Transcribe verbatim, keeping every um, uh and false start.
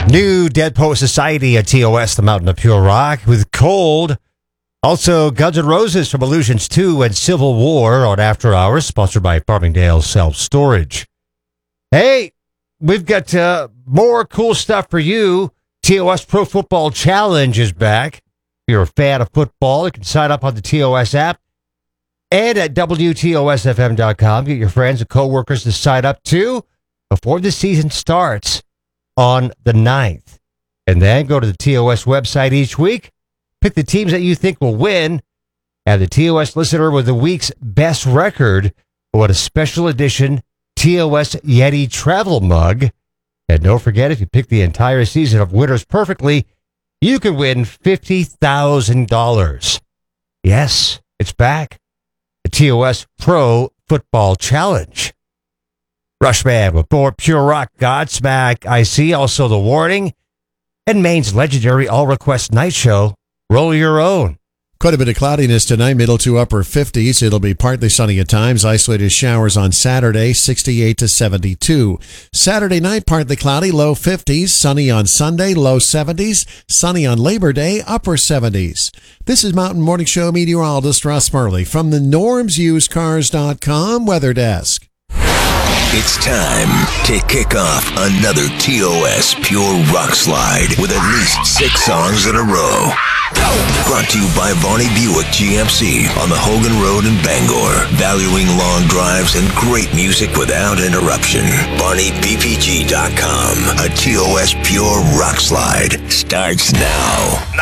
New Dead Poet Society at T O S, the Mountain of Pure Rock, with Cold. Also, Guns N' Roses from Illusions two and Civil War on After Hours, sponsored by Farmingdale Self Storage. Hey, we've got uh, more cool stuff for you. T O S Pro Football Challenge is back. If you're a fan of football, you can sign up on the T O S app and at W T O S F M dot com. Get your friends and coworkers to sign up too before the season starts on the ninth. And then go to the T O S website each week, pick the teams that you think will win, and the T O S listener with the week's best record will win a special edition T O S Yeti travel mug. And don't forget, if you pick the entire season of winners perfectly, you can win fifty thousand dollars. Yes, it's back. The T O S Pro Football Challenge. Rushman with more Pure Rock, Godsmack, I See, also The Warning, and Maine's legendary All Request Night Show, Roll Your Own. Quite a bit of cloudiness tonight, middle to upper fifties. It'll be partly sunny at times. Isolated showers on Saturday, sixty-eight to seventy-two. Saturday night, partly cloudy, low fifties. Sunny on Sunday, low seventies. Sunny on Labor Day, upper seventies. This is Mountain Morning Show meteorologist Russ Murley from the norms used cars dot com Weather Desk. It's time to kick off another T O S Pure Rock Slide with at least six songs in a row. Brought to you by Varney Buick G M C on the Hogan Road in Bangor. Valuing long drives and great music without interruption. Varney B P G dot com. A T O S Pure Rock Slide starts now.